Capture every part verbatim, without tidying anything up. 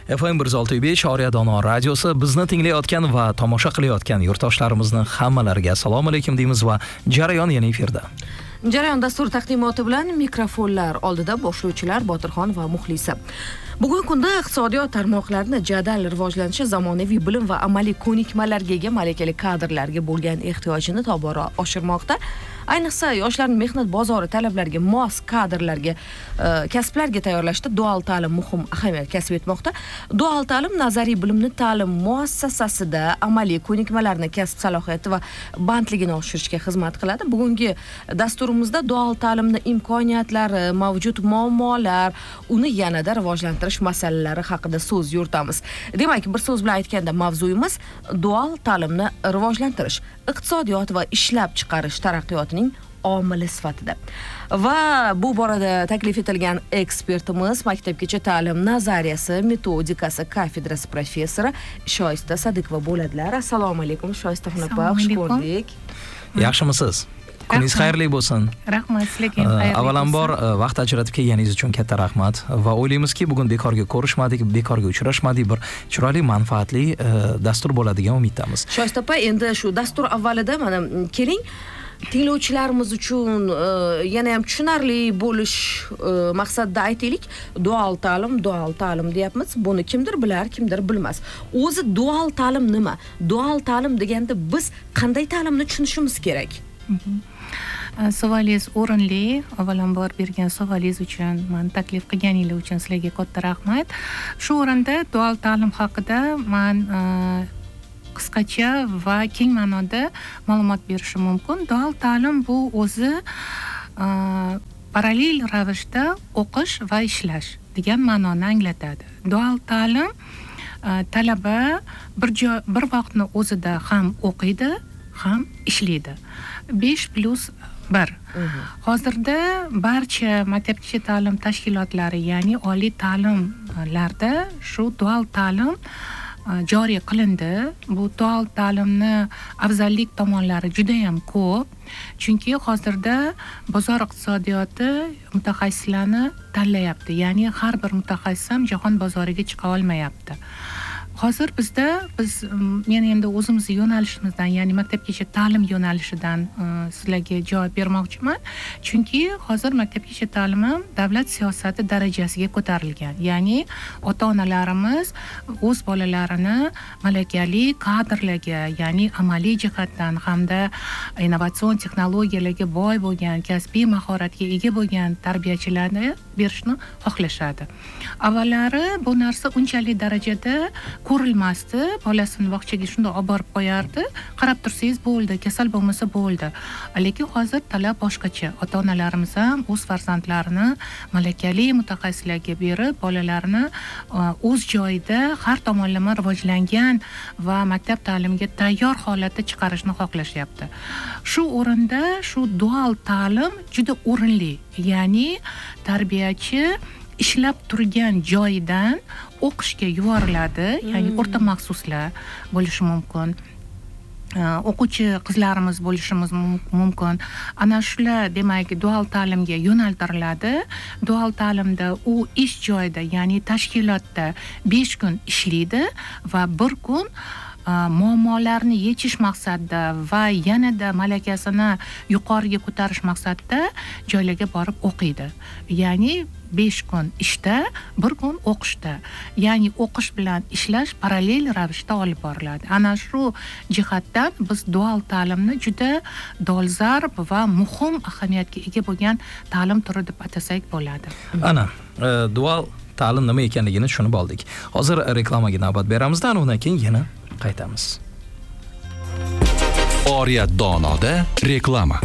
F M bir yuz olti nuqta besh Oriya Dono radiosi bizni tinglayotgan va tomosha qilayotgan yurtdoshlarimizni hammalariga assalomu alaykum deymiz va jarayon yana efirda. Jarayon dastur taqdimoti bilan mikrofonlar oldida boshlovchilar Botirxon va Muxlisa. Bugungi kunda iqtisodiyot tarmoqlarini jadal rivojlanishi zamonaviy bilim va amaliy ko'nikmalarga ega malakali kadrlarga bo'lgan ehtiyojini tobora oshirmoqda. Ayniqsa yoshlarning mehnat bozori talablariga mos kadrlarga, kasblarga tayyorlashda dual ta'lim muhim ahamiyat kasb etmoqda. Dual ta'lim nazariy bilimni ta'lim muassasasida amaliy ko'nikmalarni, kasb salohiyati va bandligini oshirishga xizmat qiladi. Bugungi dasturimizda dual ta'limning imkoniyatlari, mavjud muammolar, uni yanada rivojlantirish masalalari haqida so'z yuritamiz. Demak, bir so'z bilan aytganda mavzuyimiz dual ta'limni rivojlantirish, iqtisodiyot va ishlab chiqarish taraqqiyotining omili sifatida. Va bu borada taklif etilgan ekspertimiz maktabgacha ta'lim nazariyasi metodikasi kafedrasi professori Shoista Sadiqova bo'ladilar. Assalomu alaykum Shoista xonim, xush ko'rdik. Yaxshimisiz? Kuningiz xayrli bo'lsin. Rahmat, sizlarga ham xayrli bo'lsin. Avvalambor vaqt ajratib kelganingiz uchun katta rahmat va o'ylaymizki, bugun bekorga ko'rishmadik, bekorga uchrashmadik, bir chiroyli, manfaatli dastur bo'ladigan umiddamiz. Shoista opa, endi shu dastur avvalida mana keling, tinglovchilarimiz uchun yana ham tushunarli bo'lish maqsadida aytaylik. Dual ta'lim, dual ta'lim deyapmiz. Buni kimdir bilar, kimdir bilmas. O'zi dual ta'lim nima? Dual ta'lim deganda biz qanday ta'limni tushunishimiz kerak? Savolingiz o'rinli. Avvalambor bergan savolingiz uchun, men taklif qilganingiz uchun sizlarga katta rahmat. Shu o'rinda dual ta'lim haqida men qisqacha va keng ma'noda ma'lumot berishim mumkin. Dual ta'lim bu o'zi parallel ravishda o'qish va ishlash degan ma'noni anglatadi. Dual ta'lim talaba bir joy, bir vaqtni o'zida ham o'qiydi, ham ishlaydi. besh plus bir. Hozirda barcha maktabgacha ta'lim tashkilotlari, ya'ni oliy ta'limlarda shu dual ta'lim joriy qilindi. Bu dual ta'limni afzallik tomonlari juda ham ko'p. Chunki hozirda bozor iqtisodiyoti mutaxassislarni tanlayapti. Ya'ni har bir mutaxassis ham jahon bozoriga chiqa olmayapti. Hozir bizda biz men endi o'zimiz yo'nalishimizdan, ya'ni maktabgacha ta'lim yo'nalishidan sizlarga javob bermoqchiman. Chunki hozir maktabgacha ta'lim ham davlat siyosati darajasiga ko'tarilgan. Ya'ni ota-onalarimiz o'z bolalarini malakali kadrlarga, ya'ni amaliy jihatdan hamda innovatsion texnologiyalarga boy bo'lgan, kasbiy mahoratga ega bo'lgan tarbiyachilarni berishni xohlashadi. Avvallari bu narsa unchalik darajada ko'rilmasdi. Bolasini bog'chaga shunday olib borib qo'yardi. Qarab tursangiz bo'ldi, kasal bo'lmasa bo'ldi. Lekin hozir talab boshqacha. Ota-onalarimiz ham o'z farzandlarini malakali mutaxassislarga berib, bolalarini o'z joyida har tomonlama rivojlangan va maktab ta'limiga tayyor holatda chiqarishni xohlashyapti. Shu o'rinda shu dual ta'lim juda o'rinli. Ya'ni tarbiyachi ishlab turgan joyidan o'qishga yuboriladi, ya'ni o'rta maxsuslar bo'lishi mumkin. O'quvchi qizlarimiz bo'lishimiz mumkin. Ana shular, demak, dual ta'limga yo'naltiriladi. Dual ta'limda u ish joyida, ya'ni tashkilotda besh kun ishlaydi va bir kun muammolarni yechish maqsadida va yanada malakasini yuqoriga ko'tarish maqsadida joylarga borib o'qiydi. Ya'ni besh kun ishda, bir kun o'qishda. Ya'ni o'qish bilan ishlash parallel ravishda olib boriladi. Ana shu jihatdan biz dual ta'limni juda dolzarb va muhim ahamiyatga ega bo'lgan ta'lim turi deb atasak bo'ladi. Ana, dual ta'lim nima ekanligini tushunib oldik. Hozir reklamaga navbat beramizdan, undan keyin yana qaytamiz. Oriya Donoda reklama.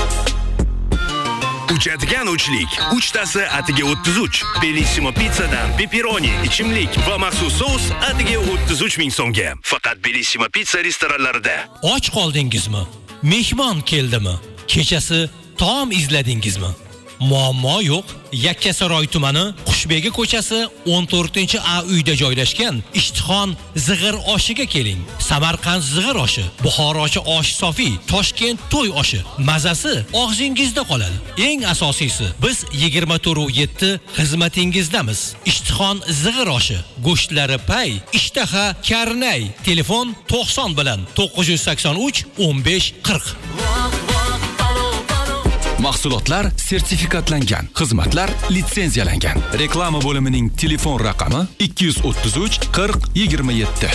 Uchadigan uchlik. Uchtasi atiga o'ttiz uch. Bellissimo pizzadan pepperoni, ichimlik va maxsus sous atiga o'ttiz uch ming so'mga. Faqat Bellissimo pizza restoranlarida. Och qoldingizmi? Mehmon keldimi? Kechasi taom izladingizmi? Muammo yo'q. Yakkasaroy tumani Qushbegi ko'chasi o'n to'rtinchi A uyda joylashgan Ishtixon zig'ir oshiga keling. Samarqand zig'ir oshi, Buxorochi osh sofi, Toshkent to'y oshi. Mazasi og'zingizda qoladi. Eng asosiysi, biz yigirma to'rt yetti xizmatingizdamiz. Ishtixon zig'ir oshi, go'shtlari pay, ishtaha karnay. Telefon to'qson bilan to'qqiz yuz sakson uch o'n besh qirq. Mahsulotlar sertifikatlangan, xizmatlar litsenziyalangan. Reklama bo'limining telefon raqami ikki yuz o'ttiz uch qirq yigirma yetti.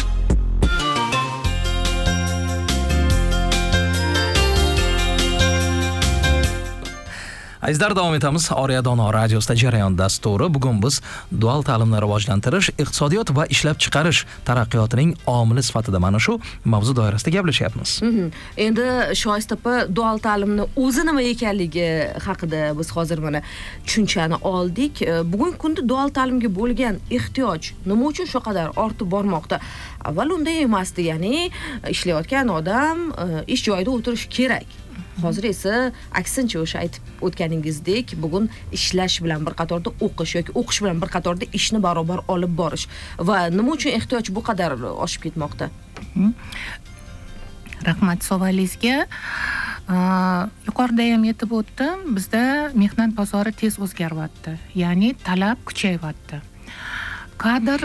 Azizlar, davom etamiz. Oriya Dono radiosida jarayon dasturi. Bugun biz dual ta'limni rivojlantirish, iqtisodiyot va ishlab chiqarish taraqqiyotining omili sifatida mana shu mavzu doirasida gaplashyapmiz. Endi Shoista opa, dual ta'limni o'zi nima ekanligi haqida biz hozir mana tushunchani oldik. Bugungi kunda dual ta'limga bo'lgan ehtiyoj nima uchun shu qadar ortib bormoqda? Avval unday emasdi, ya'ni ishlayotgan odam ish joyida o'tirishi kerak. Hozir esa aksincha o'sha aytib o'tganingizdek, bugun ishlash bilan bir qatorda o'qish yoki o'qish bilan bir qatorda ishni barobar olib borish va nima uchun ehtiyoj bu qadar oshib ketmoqda? Rahmat savolingizga. Yuqorida ham aytib o'tdim, bizda mehnat bozori tez o'zgaryapti, ya'ni talab kuchayyapti. Kadr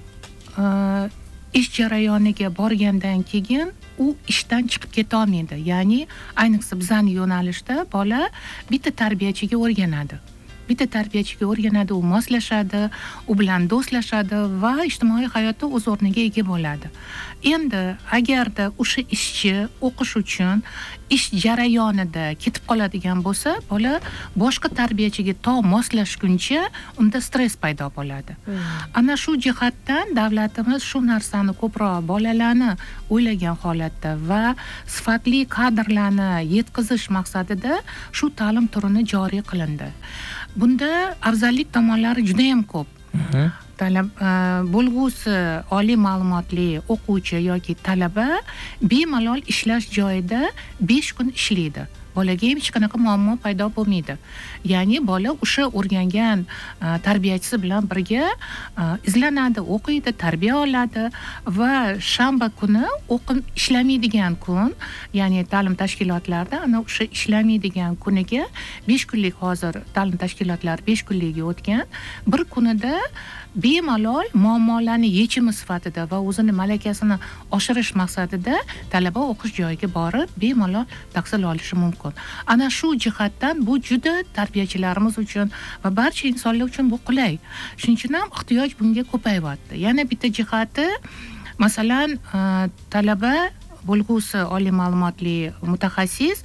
ish jarayoniga borgandan keyin u ishdan chiqib keta olmaydi. Ya'ni ayniqsa bizning yo'nalishda bola bitta tarbiyachiga o'rganadi. Bitta tarbiyachiga o'rganadi, u moslashadi, u bilan do'stlashadi va ijtimoiy hayotda o'z o'rniga ega bo'ladi. Endi agarda o'sha ishchi o'qish uchun ish jarayonida ketib qoladigan bo'lsa, bola boshqa tarbiyachiga to moslashguncha unda stress paydo bo'ladi. Ana shu jihatdan davlatimiz shu narsani ko'proq bolalarni o'ylagan holatda va sifatli kadrlarni yetkazish maqsadida shu ta'lim turini joriy qilindi. Bunda afzallik tomonlari juda ham ko'p. Talab bo'lgusi oliy ma'lumotli o'quvchi yoki talaba bemalol ishlash joyida besh kun ishlaydi. Bolaga hech qanaqa muammo paydo bo'lmaydi. Ya'ni bola o'sha o'rgangan tarbiyachisi bilan birga izlanadi, o'qiydi, tarbiya oladi va shanba kuni o'qim ishlamaydigan kun, ya'ni ta'lim tashkilotlarida ana o'sha ishlamaydigan kuniga besh kunlik hozir ta'lim tashkilotlari besh kunligiga o'tgan, bir kunida bemalol muammolarni yechimi sifatida va o'zini malakasini oshirish maqsadida talaba o'qish joyiga borib bemalol tahsil olishi mumkin. Ana shu jihatdan bu juda tarbiyachilarimiz uchun va barcha insonlar uchun bu qulay. Shuning uchun ham ehtiyoj bunga ko'payyapti. Yana bitta jihati, masalan, talaba bo'lgusi oliy ma'lumotli mutaxassis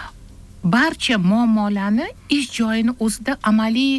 barcha muammolarni ish joyini o'zida amaliy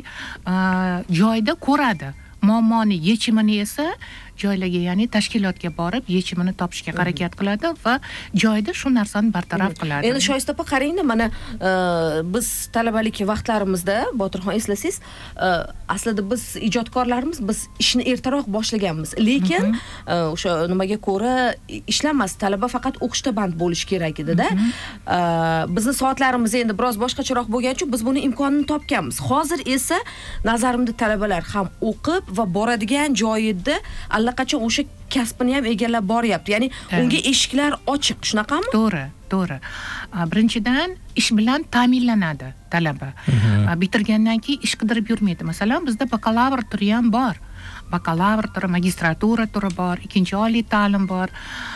joyda ko'radi. Muammoni yechimini esa joylarga, ya'ni tashkilotga borib yechimini topishga harakat qiladi va joyda shu narsani bartaraf qiladi. Endi Shoista opa, qarangda, mana biz talabalik vaqtlarimizda, Botirxon eslasangiz, aslida biz ijodkorlarimiz biz ishni ertaroq boshlaganmiz. Lekin o'sha nimaga ko'ra ishlamas, talaba faqat o'qishda band bo'lish kerak edi-da. Bizning soatlarimiz endi biroz boshqacharoq bo'lgani uchun biz buni imkonini topganmiz. Hozir esa nazarimda talabalar ham o'qib va boradigan joyida allaqachon o'sha kasbini ham egallab boryapti. Ya'ni unga eshiklar ochiq, shunaqami? To'g'ri, to'g'ri. Birinchidan ish bilan ta'minlanadi talaba. Bitirgandan keyin ish qidirib yurmaydi. Masalan, bizda bakalavr turi ham bor. Bakalavr turi, magistratura turi bor, ikkinchi oliy ta'lim bor.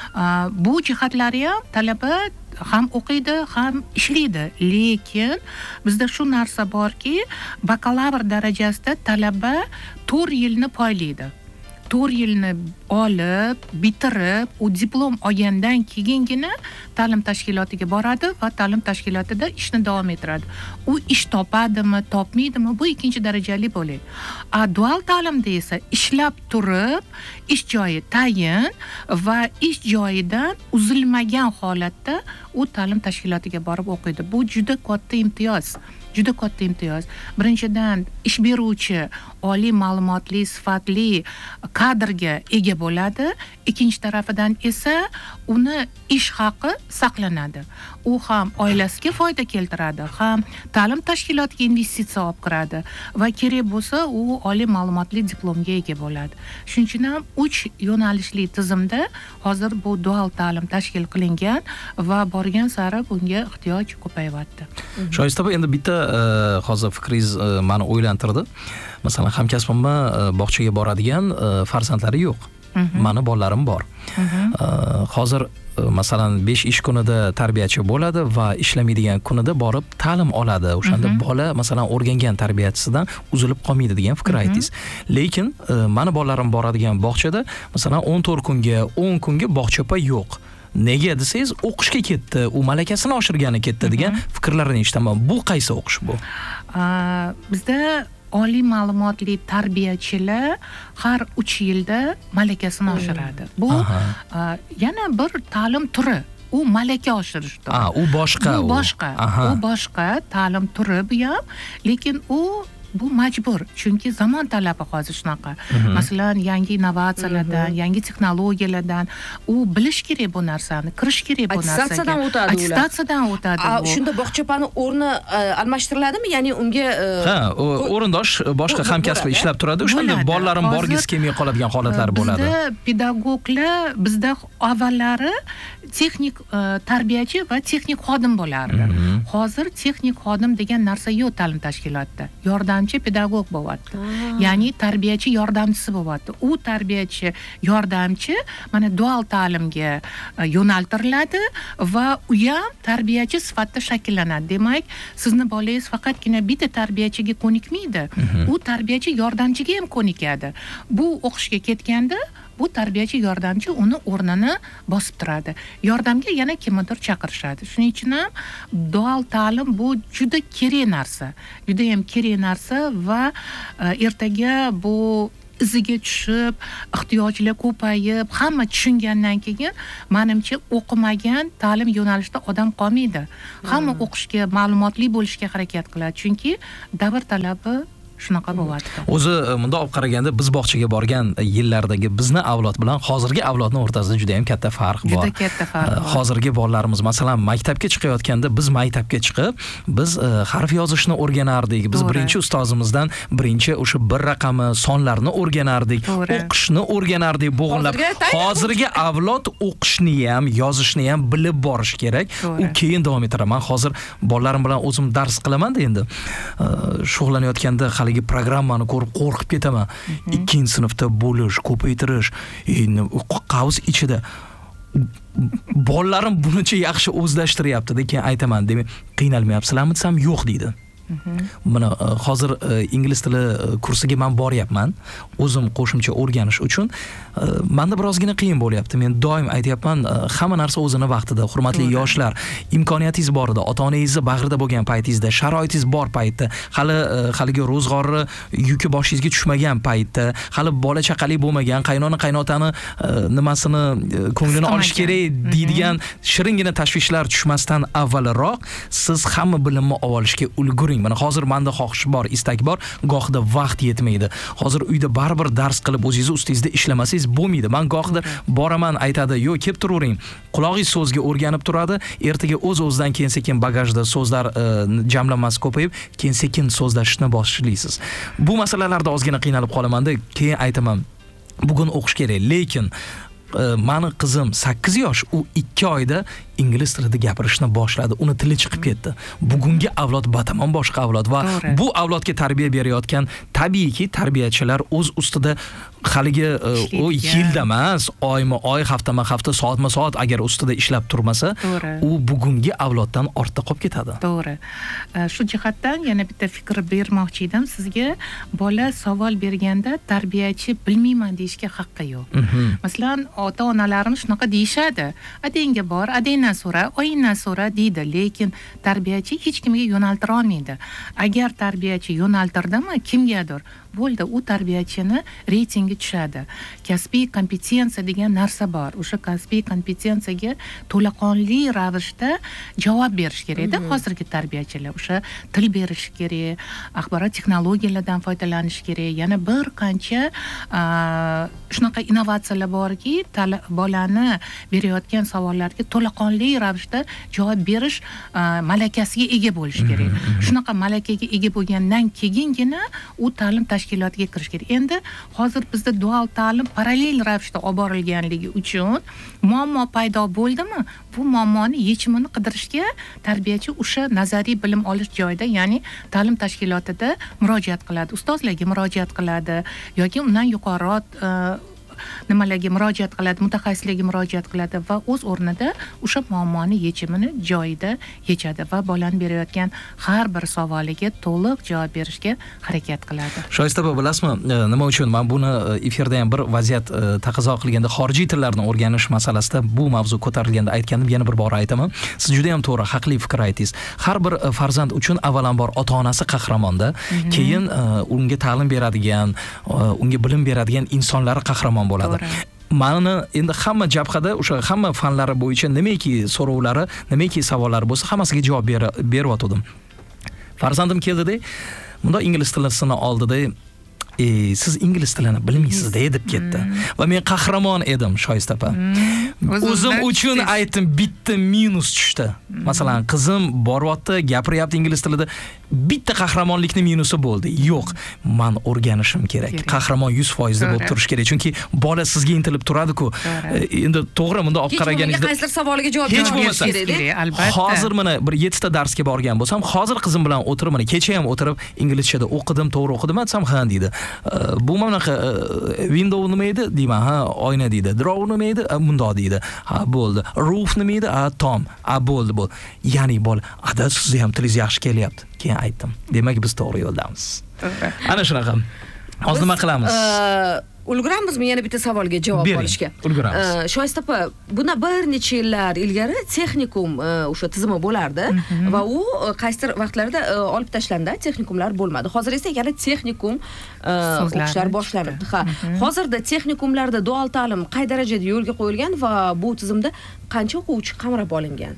Bu jihatlari ham talaba ham o'qiydi, ham ishlaydi. Lekin bizda shu narsa borki, bakalavr darajasida talaba to'rt yilni poylaydi. to'rt yilni olib, bitirib, u diplom olgandan keyingina ta'lim tashkilotiga boradi va ta'lim tashkilotida ishni davom ettiradi. U ish topadimi, topmaydimi, bu ikkinchi darajali bo'ladi. A dual ta'limda esa ishlab turib, ish joyi tayin va ish joyidan uzilmagan holatda u ta'lim tashkilotiga borib o'qiydi. Bu juda katta imtiyoz. juda katta imtiyoz. Birinchidan ish beruvchi oliy ma'lumotli, sifatli kadrga ega bo'ladi. Ikkinchi tarafidan esa uni ish haqi saqlanadi. U ham oilasiga foyda keltiradi, ham ta'lim tashkilotiga investitsiya olib kiradi va kerak bo'lsa, u oliy ma'lumotli diplomga ega bo'ladi. Shuning uchun ham uch yo'nalishli tizimda hozir bu dual ta'lim tashkil qilingan va borgan sari bunga ehtiyoj ko'payyapti. Shoista opa, endi bitta hozir fikringiz meni o'ylantirdi. Masalan, hamkasbimni bog'chaga boradigan farzandlari yo'q. Mani bolalarim bor. Hozir masalan besh ish kunida tarbiyachi bo'ladi va ishlamaydigan kunida borib ta'lim oladi. O'shanda bola masalan o'rgangan tarbiyachisidan uzilib qolmaydi degan fikr aytdingiz. Lekin mani bolalarim boradigan bog'chada masalan o'n to'rt kunga, o'n kunga bog'chapa yo'q. Nega desangiz, o'qishga ketdi, u malakasini oshirgani ketdi degan fikrlarni eshitaman. Bu qaysi o'qish bu? Bizda oliy ma'lumotli tarbiyachilar har uch yilda malakasini oshiradi. Bu yana bir ta'lim turi. U malaka oshirishdir. Ha, u boshqa. Bu boshqa. U boshqa ta'lim turi bu ham, lekin u bu majbur, chunki zamon talabi hozir shunaqa. Masalan, yangi innovatsiyalardan, yangi texnologiyalardan u bilish kerak bu narsani, kirish kerak bu narsaga. Attestatsiyadan o'tadi ular. Attestatsiyadan o'tadi bu. Shunda bog'chapani o'rni almashtiriladimi? Ya'ni unga ha, o'rindosh boshqa hamkasbi ishlab turadi. O'shanda bolalarim borgisi kelmay qoladigan holatlar bo'ladi. Bizda pedagoglar, bizda avvallari texnik tarbiyachi va texnik xodim bo'lardi. Hozir texnik xodim degan narsa yo'q ta'lim tashkilotida. Yordam pedagog bo'lyapti. Ya'ni tarbiyachi yordamchisi bo'lyapti. U tarbiyachi yordamchi mana dual ta'limga yo'naltiriladi va u ham tarbiyachi sifatida shakllanadi. Demak, sizni bolangiz faqatgina bitta tarbiyachiga ko'nikmaydi. U tarbiyachi yordamchiga ham ko'nikadi. Bu o'qishga ketganda bu tarbiyachi yordamchi uni o'rnini bosib turadi. Yordamga yana kimnidir chaqirishadi. Shuning uchun ham dual ta'lim bu juda kerak narsa. Juda ham kerak narsa va ertaga bu iziga tushib, ehtiyojlar ko'payib, hamma tushungandan keyin menimcha o'qimagan ta'lim yo'nalishida odam qolmaydi. Hamma o'qishga, ma'lumotli bo'lishga harakat qiladi, chunki davr talabi shunaqa bo'lyapti. O'zi bunda olib qaraganda biz bog'chaga borgan yillardagi bizni avlod bilan hozirgi avlodning o'rtasida juda ham katta farq bor. Juda katta farq bor. Hozirgi bolalarimiz masalan maktabga chiqayotganda biz maktabga chiqib, biz harf yozishni o'rganardik. Biz birinchi ustozimizdan birinchi o'sha bir raqami, sonlarni o'rganardik, o'qishni o'rganardik, bo'g'inlab. Hozirgi avlod o'qishni ham, yozishni ham bilib borish kerak. U keyin davom etadi. Men hozir bolalarim bilan o'zim dars qilaman-da endi. Shug'ullanayotganda hali programmani ko'rib qo'rqib ketaman. Ikkinchi sinfda bo'lish, ko'paytirish, endi qavs ichida bolalarim bunicha yaxshi o'zlashtiryapti-da, keyin aytaman, demak, qiynalmayapsizlarmi desam, yo'q deydi. Mana hozir ingliz tili kursiga men boryapman, o'zim qo'shimcha o'rganish uchun. Menda birozgina qiyin bo'lyapti. Men doim aytayapman, hamma narsa o'zini vaqtida. Hurmatli yoshlar, imkoniyatingiz bor edi, ota-onangizni bag'rida bo'lgan paytingizda, sharoitingiz bor paytda, hali haligi ro'zg'orni yuki boshingizga tushmagan paytda, hali bola chaqali bo'lmagan, qaynona qaynotani nimasini ko'nglini olish kerak deydigan shiringina tashvishlar tushmasdan avvalroq siz hamma bilimni olishga ulguring. Mana hozir menda xohish bor, istak bor, gohida vaqt yetmaydi. Hozir uyda baribir dars qilib o'zingiz ustingizda ishlamasangiz bo'lmaydi. Men gohida boraman, aytadi, "Yo'q, kelib turavering." Quloqingiz so'zga o'rganib turadi, ertaga o'z-o'zidan keyin sekin bagajda so'zlar jamlanmasi ko'payib, keyin sekin so'zlashishni boshlaysiz. Bu masalalarda ozgina qiynalib qolaman-da, keyin aytaman, bugun o'qish kerak, lekin mani qizim sakkiz yosh, u ikki oyda ingliz tilida gapirishni boshladi. Uni tili chiqib ketdi. Bugungi avlod batamon boshqa avlod va bu avlodga tarbiya berayotgan tabiiyki tarbiyachilar o'z ustida haligi o yilda emas, oyma oy, haftama hafta, soatma soat agar ustida ishlab turmasa, u bugungi avloddan ortda qolib ketadi. To'g'ri. Shu jihatdan yana bitta fikr bermoqchi edim sizga. Bola savol berganda tarbiyachi bilmayman deyishga haqqi yo'q. Masalan, ota-onalarimiz shunaqa deyishadi. Adangga bor, adangdan oyingdan so'ra oyingdan so'ra deydi, lekin tarbiyachi hech kimga yo'naltira olmaydi. Agar tarbiyachi yo'naltirdimi kimgadir, bo'ldi, u tarbiyachini reytingi tushadi. Kasbiy kompetensiya degan narsa bor. O'sha kasbiy kompetensiyaga to'laqonli ravishda javob berish kerak-da. Hozirgi tarbiyachilar o'sha til berish kerak, axborot texnologiyalardan foydalanish kerak. Yana bir qancha shunaqa innovatsiyalar borki, bolani berayotgan savollarga to'laqonli ravishda javob berish malakasiga ega bo'lish kerak. Shunaqa malakaga ega bo'lgandan keyingina u ta'lim tashkilotiga kirish kerak. Endi hozir bizda dual ta'lim parallel ravishda olib borilganligi uchun muammo paydo bo'ldimi? Bu muammoni yechimini qidirishga tarbiyachi o'sha nazariy bilim olish joyida, ya'ni ta'lim tashkilotida murojaat qiladi, ustozlarga murojaat qiladi yoki undan yuqoriroq nimalarga murojaat qiladi, mutaxassislarga murojaat qiladi va o'z o'rnida o'sha muammoni yechimini joyida yechadi va bolani berayotgan har bir savoliga to'liq javob berishga harakat qiladi. Shoista opa, bilasizmi, nima uchun men buni efirda ham bir vaziyat taqozo qilganda xorijiy tillarni o'rganish masalasida bu mavzu ko'tarilganda aytgandim, yana bir bor aytaman. Siz juda ham to'g'ri, haqli fikr aytdingiz. Har bir farzand uchun avvalambor ota-onasi qahramonda, keyin unga ta'lim beradigan, unga bilim beradigan insonlar qahramon bo'ladi. Mani endi hamma jabhada o'sha hamma fanlari bo'yicha nimaki so'rovlari, nimaki savollari bo'lsa, hammasiga javob beryotdim. Farzandim keldida, bunda ingliz tilini oldida, "E, siz ingliz tilini bilmaysiz" deb ketdi. Va men qahramon edim, Shoista opa. O'zim uchun aytdim, bitta minus tushdi. Masalan, qizim boryapti, gapiryapti ingliz tilida, bitta qahramonlikning minusi bo'ldi. Yo'q, men o'rganishim kerak. Qahramon yuz foiz bo'lib turish kerak, chunki bola sizga intilib turadi-ku. Endi to'g'ri, bunda olib qaraganingizda qaysidir savoliga javob berish kerak, albatta. Hozir mana bir yetti ta darsga borgan bo'lsam, hozir qizim bilan o'tirib, mana kecha ham o'tirib inglizchada o'qidim, to'g'ri o'qidim, desam, ha deydi. Bu manaqa window nima edi? Deyman, ha, oyna deydi. Draw nima edi? Bundoq deydi. Ha, bo'ldi. Roof nima edi? Ha, tom. Ha, bo'ldi, bo'ldi. Ya'ni bola, ada sizni ham tilingiz yaxshi kelyapti. Keyin aytdim. Demak, biz to'g'ri yo'ldamiz. Ana shunaqa. Hozir nima qilamiz? Ulguramizmi yana bitta savolga javob olishga? Ulguramiz. Shoista opa, buni bir necha yillar ilgari texnikum o'sha tizimi bo'lardi va u qaysidir vaqtlarda olib tashlandi, texnikumlar bo'lmadi. Hozir esa yana texnikum o'qishlar boshlanibdi. Ha, hozirda texnikumlarda dual ta'lim qay darajada yo'lga qo'yilgan va bu tizimda qancha o'quvchi qamrab olingan?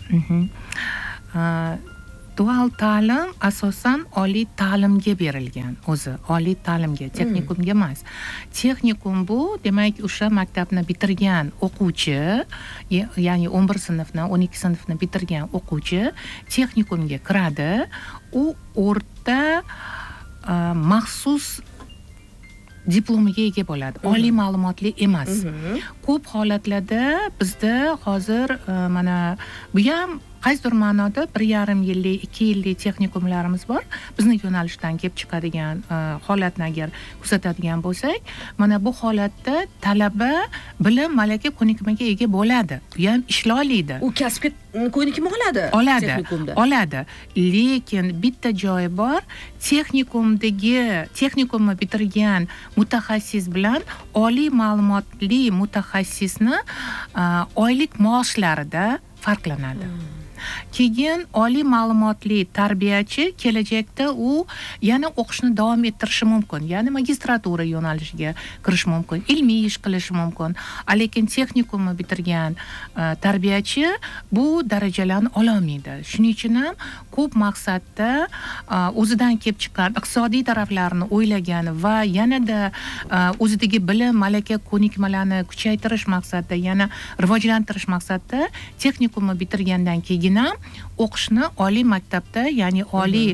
Dual ta'lim asosan oliy ta'limga berilgan, o'zi oliy ta'limga, texnikumga emas. Texnikum bu, demak, o'sha maktabni bitirgan o'quvchi, ya'ni o'n bir sinfni, o'n ikki sinfni bitirgan o'quvchi texnikumga kiradi. U o'rta maxsus diplomiga ega bo'ladi. Oliy ma'lumotli emas. Ko'p holatlarda bizda hozir mana bu ham qaysidir ma'noda bir yarim yillik, ikki yillik texnikumlarimiz bor. Bizni yo'nalishdan kelib chiqadigan holatni agar kuzatadigan bo'lsak, mana bu holatda talaba bilim, malaka, ko'nikmaga ega bo'ladi. Bu ham ishla oladi. U kasbga ko'nikma oladi. Oladi. Oladi. Lekin bitta joyi bor, texnikumdagi, texnikumni bitirgan mutaxassis bilan oliy ma'lumotli mutaxassisni oylik maoshlarida farqlanadi. Keyin oliy ma'lumotli tarbiyachi kelajakda u yana o'qishni davom ettirishi mumkin. Ya'ni magistratura yo'nalishiga kirish mumkin, ilmiy ish qilishi mumkin. Lekin texnikumni bitirgan tarbiyachi bu darajalarni ola olmaydi. Shuning uchun ham ko'p maqsadda o'zidan kelib chiqqan iqtisodiy taraflarni o'ylagan va yanada o'zidagi bilim, malaka, ko'nikmalarni kuchaytirish maqsadida, yana rivojlantirish maqsadida texnikumni bitirgandan keyin o'qishni oliy maktabda, ya'ni oliy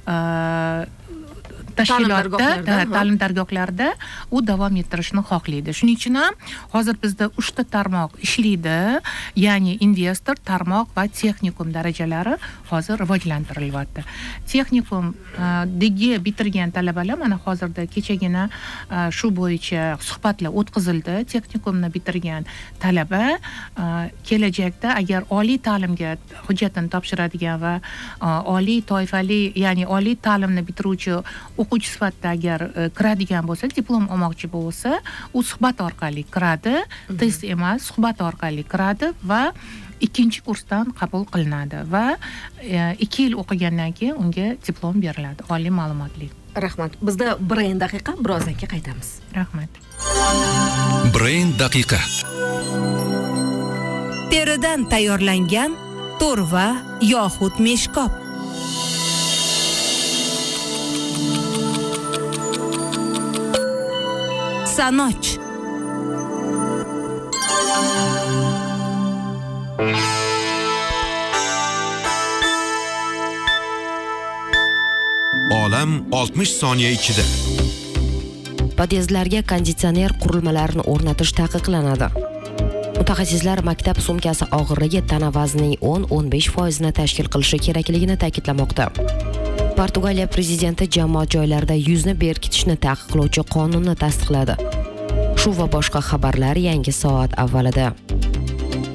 tashkilotda, ta'lim dargohlarida u davom ettirishni xohlaydi. Shuning uchun ham hozir bizda uchta tarmoq ishlaydi, ya'ni investor, tarmoq va texnikum darajalari hozir rivojlantirilyapti. Texnikumdagi bitirgan talabalar mana hozirda kechagina shu bo'yicha suhbatlar o'tkazildi. Texnikumni bitirgan talaba kelajakda agar oliy ta'limga hujjatini topshiradigan va oliy toifali, ya'ni oliy ta'limni bitiruvchi o'quvchi sifatida agar e, kiradigan bo'lsa, diplom olmoqchi bo'lsa, u suhbat orqali kiradi, test emas, suhbat orqali kiradi va ikkinchi kursdan qabul qilinadi va e, ikki yil o'qigandan keyin unga diplom beriladi, oliy ma'lumotli. Rahmat. Bizda Brain daqiqa, birozdan keyin qaytamiz. Rahmat. Brain daqiqa. Teridan tayyorlangan to'rva yoxud meshkop. Sanoch. Olam oltmish soniya ichida. Podyezdlarga konditsioner qurilmalarini o'rnatish taqiqlanadi. Mutaxassislar maktab sumkasi og'irligi tana vaznining o'n o'n besh foizini tashkil qilishi kerakligini ta'kidlamoqda. Portugaliya prezidenti jamoat joylarida yuzni berkitishni taqiqlovchi qonunni tasdiqladi. Shu va boshqa xabarlar yangi soat avvalida.